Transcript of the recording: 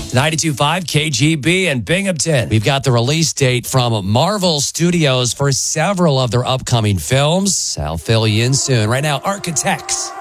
92.5 KGB and Binghamton. We've got the release date from Marvel Studios for several of their upcoming films. I'll fill you in soon. Right now, Architects.